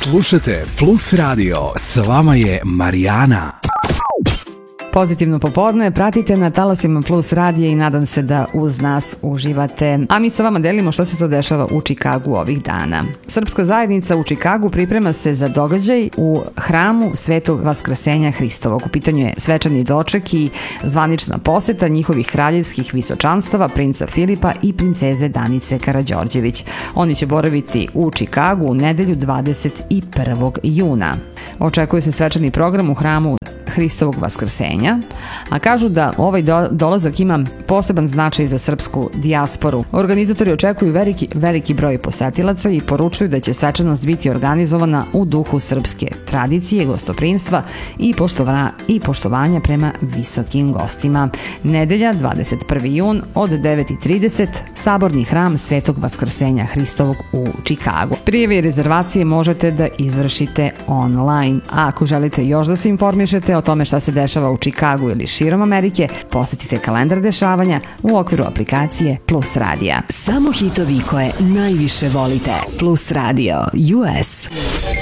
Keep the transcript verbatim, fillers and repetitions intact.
Slušajte Plus Radio, s vama je Marijana. Pozitivno popodne pratite na talasima Plus radija i nadam se da uz nas uživate. A mi sa vama delimo što se to dešava u Čikagu ovih dana. Srpska zajednica u Čikagu priprema se za događaj u hramu Svetog Vaskrsenja Hristovog. U pitanju je svečani doček i zvanična poseta njihovih kraljevskih visočanstava, princa Filipa i princeze Danice Karađorđević. Oni će boraviti u Čikagu u nedelju dvadeset prvog juna. Očekuje se svečani program u hramu Hristovog Vaskrsenja, a kažu da ovaj do, dolazak ima poseban značaj za srpsku dijasporu. Organizatori očekuju veliki, veliki broj posetilaca i poručuju da će svečanost biti organizovana u duhu srpske tradicije, gostoprimstva i, poštovana, i poštovanja prema visokim gostima. Nedelja, dvadeset prvi jun od devet i trideset, Saborni hram Svetog Vaskrsenja Hristovog u Čikagu. Prijeve i rezervacije možete da izvršite online, a ako želite još da se informišete o tome šta se dešava u Čikagu ili širom Amerike, posetite kalendar dešavanja u okviru aplikacije Plus Radija. Samo hitovi koje najviše volite. Plus Radio U S.